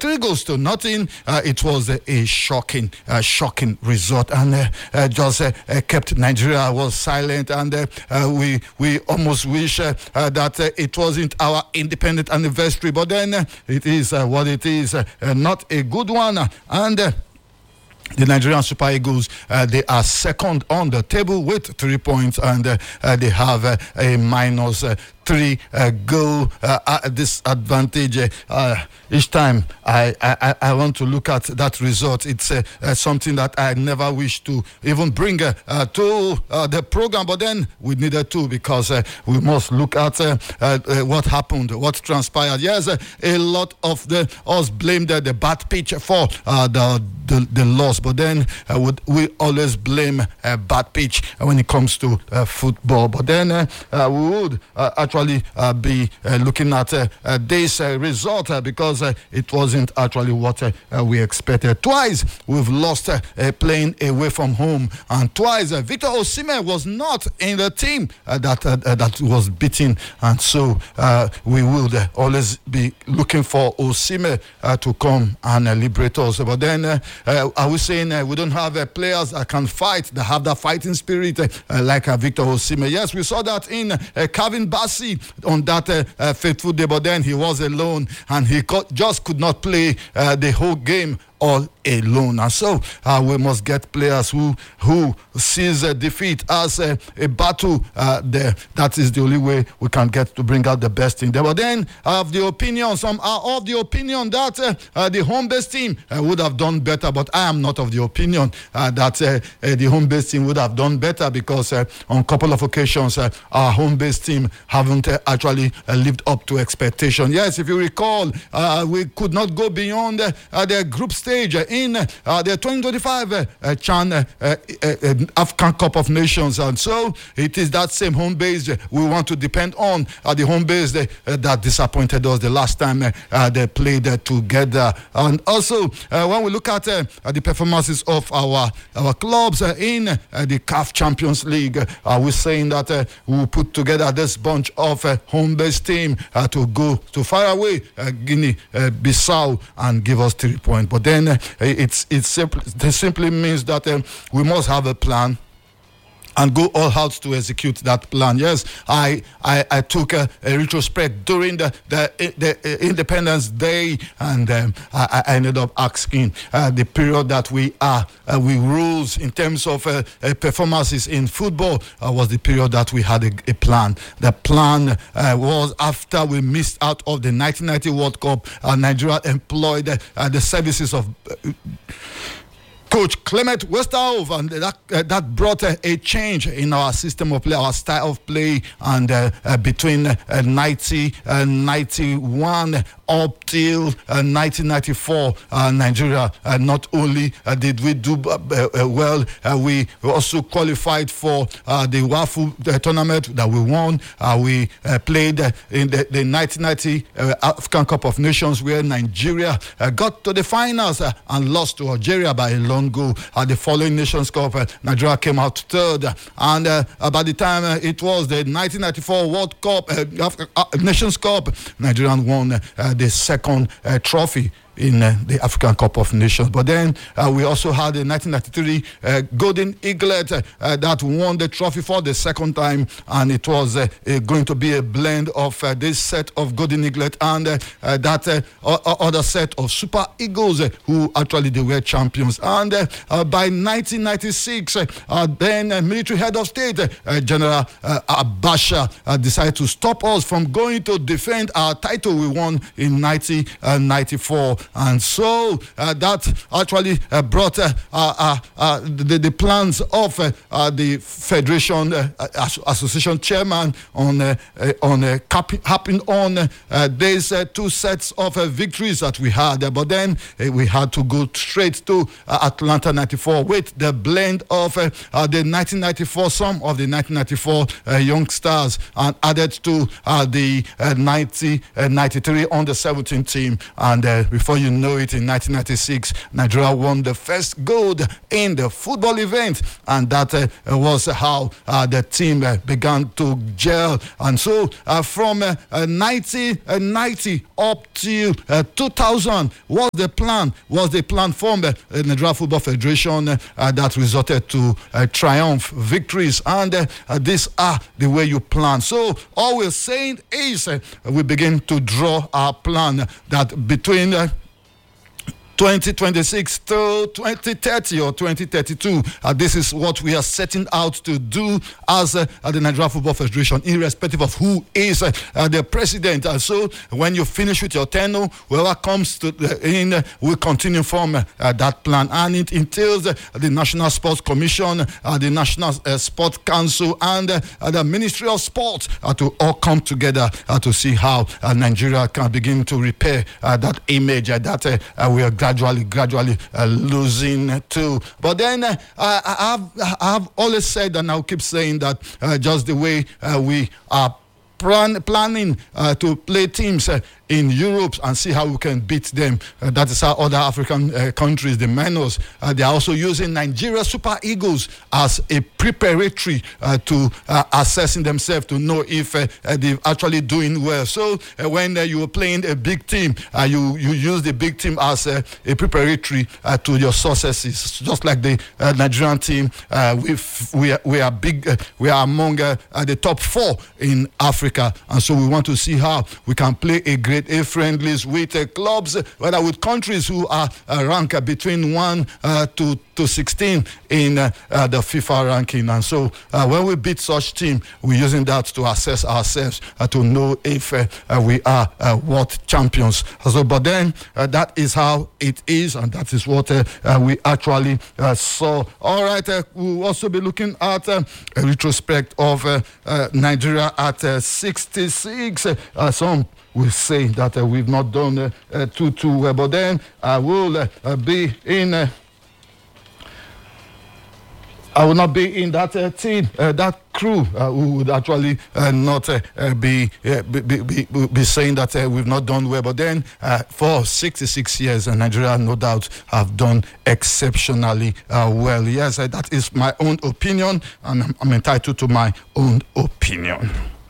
3-0. It was a shocking result, and just kept Nigeria was silent, and we almost wish that it wasn't our independent anniversary, but then it is what it is. Not a good one, and the Nigerian Super Eagles, they are second on the table with 3 points, and they have a minus 3 goal disadvantage. Each time I want to look at that result, it's something that I never wish to even bring to the program, but then we needed to, because we must look at what happened, what transpired. Yes, a lot of us blamed the bad pitch for the loss, but then we always blame bad pitch when it comes to football. But then we would actually be looking at this result because it wasn't actually what we expected. Twice we've lost playing away from home, and twice Victor Osimhen was not in the team that was beaten, and so we will always be looking for Osimhen to come and liberate us. But then are we saying we don't have players that can fight, that have that fighting spirit like Victor Osimhen? Yes, we saw that in Calvin Bassey on that fateful day, but then he was alone, and he just could not play the whole game all alone. And so we must get players who sees defeat as a battle. That is the only way we can get to bring out the best in them. But then some are of the opinion that the home-based team would have done better, but I am not of the opinion that the home-based team would have done better, because on a couple of occasions our home-based team haven't actually lived up to expectation. Yes, if you recall, we could not go beyond the group stage in the 2025 CHAN African Cup of Nations, and so it is that same home base we want to depend on. The home base that disappointed us the last time they played together. And also when we look at the performances of our clubs in the CAF Champions League, we're saying that we will put together this bunch of home base team to go to far away Guinea Bissau and give us 3 points. But then it simply means that we must have a plan and go all out to execute that plan. Yes, I took a retrospect during the Independence Day, and I ended up asking the period that we rules in terms of performances in football was the period that we had a plan. The plan was after we missed out of the 1990 World Cup. Nigeria employed the services of Coach Clement Westerhoff, and that brought a change in our system of play, our style of play, and between 1991 up till 1994, Nigeria not only did we do well, we also qualified for the WAFU tournament that we won. We played in the 1990 African Cup of Nations, where Nigeria got to the finals and lost to Algeria by a long goal. At the following Nations Cup, Nigeria came out third, and by the time it was the 1994 World Cup, Nations Cup, Nigeria won the second trophy in the African Cup of Nations. But then we also had the 1993 Golden Eaglet that won the trophy for the second time, and it was going to be a blend of this set of Golden Eaglet and that other set of Super Eagles who actually they were champions. And by 1996, then military head of state, General Abacha, decided to stop us from going to defend our title we won in 1994. And so that actually brought the plans of the Federation Association chairman on happening on these two sets of victories that we had. But then we had to go straight to Atlanta 94 with the blend of the 1994, some of the 1994 young stars, and added to the 93 on the 17 team. And before before you know it, in 1996, Nigeria won the first gold in the football event, and that was how the team began to gel. And so from 1990 up to 2000 was the plan from the Nigeria Football Federation that resulted to triumph victories, and these are the way you plan. So all we're saying is we begin to draw our plan that between 2026 to 2030 or 2032. This is what we are setting out to do as the Nigeria Football Federation, irrespective of who is the president. And so when you finish with your tenure, whoever comes to in will continue from that plan. And it entails the National Sports Commission, the National Sports Council, and the Ministry of Sport to all come together to see how Nigeria can begin to repair that image that we are gradually losing too. But then I've always said, and I'll keep saying that just the way we are planning to play teams in Europe and see how we can beat them. That is how other African countries, the minors, they are also using Nigeria Super Eagles as a preparatory to assessing themselves to know if they're actually doing well. So when you are playing a big team, you use the big team as a preparatory to your successes. Just like the Nigerian team, we are big. We are among the top 4 in Africa, and so we want to see how we can play a great friendlies with clubs, whether with countries who are ranked between 1 to 16 in the FIFA ranking. And so when we beat such team, we're using that to assess ourselves to know if we are world champions. So, but then that is how it is, and that is what we actually saw. All right, we'll also be looking at a retrospect of Nigeria at 66. Some will say that we've not done too well, but then I will be in. I will not be in that team, that crew who would actually not be saying that we've not done well. But then for 66 years, Nigeria, no doubt, have done exceptionally well. Yes, that is my own opinion, and I'm entitled to my own opinion.